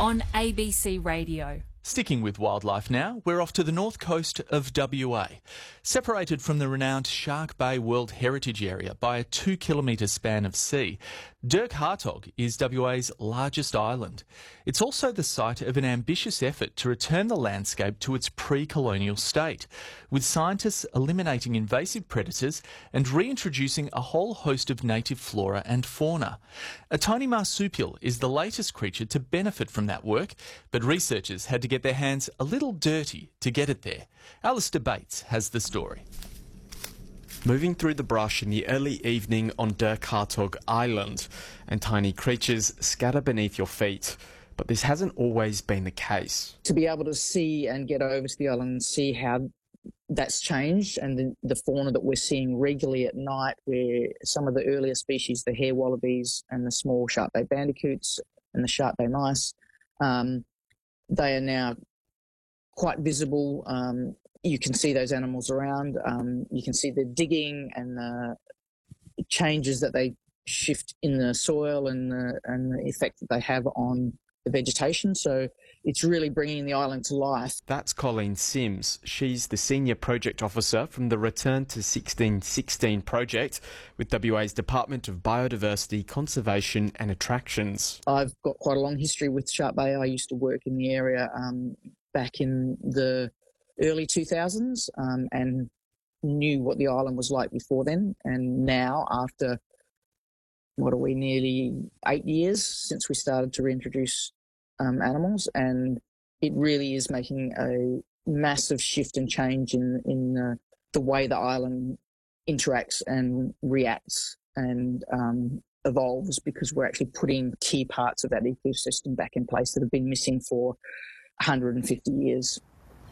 on ABC Radio. Sticking with wildlife now, we're off to the north coast of WA. Separated from the renowned Shark Bay World Heritage Area by a 2-kilometre span of sea, Dirk Hartog is WA's largest island. It's also the site of an ambitious effort to return the landscape to its pre-colonial state, with scientists eliminating invasive predators and reintroducing a whole host of native flora and fauna. A tiny marsupial is the latest creature to benefit from that work, but researchers had to get their hands a little dirty to get it there. Alistair Bates has the story. Moving through the brush in the early evening on Dirk Hartog Island, and tiny creatures scatter beneath your feet. But this hasn't always been the case. To be able to see and get over to the island and see how that's changed, and the fauna that we're seeing regularly at night, where some of the earlier species, the hair wallabies and the small Shark Bay bandicoots and the Shark Bay mice, they are now quite visible. You can see those animals around. You can see the digging and the changes that they shift in the soil and the effect that they have on the vegetation. So it's really bringing the island to life. That's Colleen Sims. She's the Senior Project Officer from the Return to 1616 project with WA's Department of Biodiversity, Conservation and Attractions. I've got quite a long history with Shark Bay. I used to work in the area back in the early 2000s and knew what the island was like before then. And now, after nearly 8 years since we started to reintroduce animals, and it really is making a massive shift and change in the way the island interacts and reacts and evolves, because we're actually putting key parts of that ecosystem back in place that have been missing for 150 years.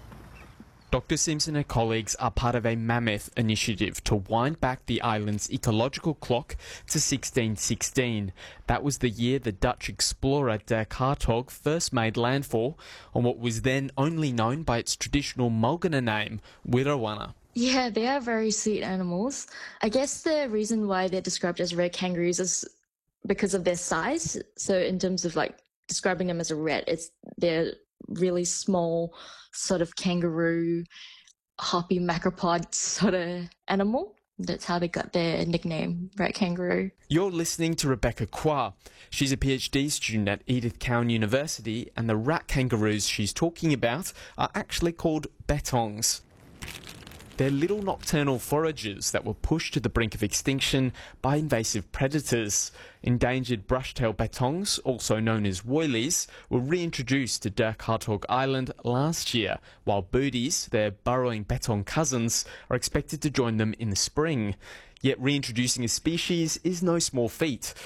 Dr. Sims and her colleagues are part of a mammoth initiative to wind back the island's ecological clock to 1616. That was the year the Dutch explorer Dirk Hartog first made landfall on what was then only known by its traditional Mulgana name, Wirrawana. Yeah, they are very sweet animals. I guess the reason why they're described as red kangaroos is because of their size. So in terms of describing them as a red, they're really small, sort of kangaroo, hoppy macropod sort of animal. That's how they got their nickname, red kangaroo. You're listening to Rebecca Kwa. She's a PhD student at Edith Cowan University, and the rat kangaroos she's talking about are actually called bettongs. They're little nocturnal foragers that were pushed to the brink of extinction by invasive predators. Endangered brushtail bettongs, also known as woylies, were reintroduced to Dirk Hartog Island last year, while booties, their burrowing bettong cousins, are expected to join them in the spring. Yet reintroducing a species is no small feat.